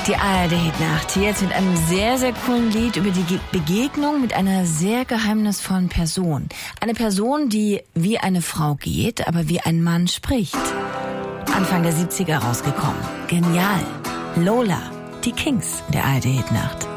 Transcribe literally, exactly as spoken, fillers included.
Die A R D-Hitnacht hier jetzt mit einem sehr, sehr coolen Lied über die Begegnung mit einer sehr geheimnisvollen Person. Eine Person, die wie eine Frau geht, aber wie ein Mann spricht. Anfang der siebziger rausgekommen. Genial. Lola, die Kings der A R D-Hitnacht.